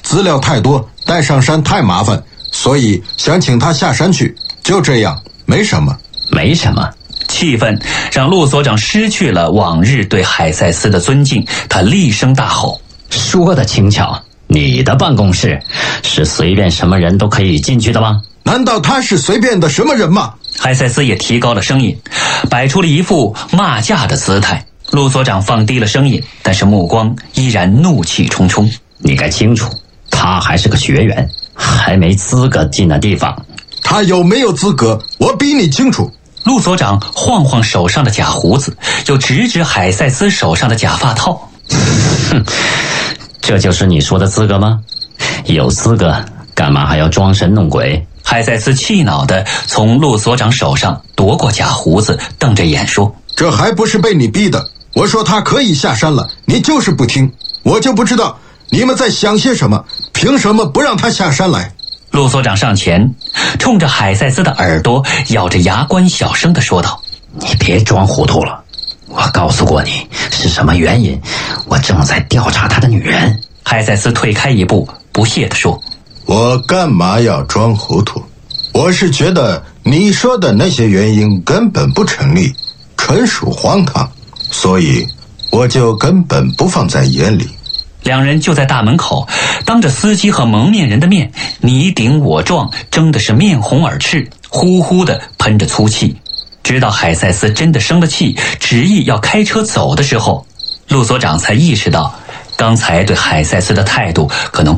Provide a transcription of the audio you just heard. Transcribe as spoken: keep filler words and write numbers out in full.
资料太多，带上山太麻烦，所以想请他下山去，就这样，没什么。 没什么。 气氛让陆所长失去了往日对海塞斯的尊敬，他厉声大吼： 说得轻巧，你的办公室是随便什么人都可以进去的吗？ 难道他是随便的什么人吗？ 海塞斯也提高了声音，摆出了一副骂架的姿态。陆所长放低了声音，但是目光依然怒气冲冲。 你该清楚，他还是个学员，还没资格进那地方。 他有没有资格，我比你清楚。 陆所长晃晃手上的假胡子，又指指海塞斯手上的假发套。 哼，这就是你说的资格吗？有资格干嘛还要装神弄鬼？ 海塞斯气恼地从陆所长手上夺过假胡子，瞪着眼说： 这还不是被你逼的？我说他可以下山了，你就是不听。我就不知道你们在想些什么，凭什么不让他下山来？ 陆所长上前冲着海塞斯的耳朵咬着牙关小声地说道： 你别装糊涂了，我告诉过你是什么原因，我正在调查他的女人。 海塞斯退开一步，不屑地说： 我干嘛要装糊涂？我是觉得你说的那些原因根本不成立，纯属荒唐，所以我就根本不放在眼里。 两人就在大门口，当着司机和蒙面人的面，你顶我撞，争的是面红耳赤，呼呼地喷着粗气。直到海塞斯真的生了气，执意要开车走的时候，陆所长才意识到，刚才对海塞斯的态度可能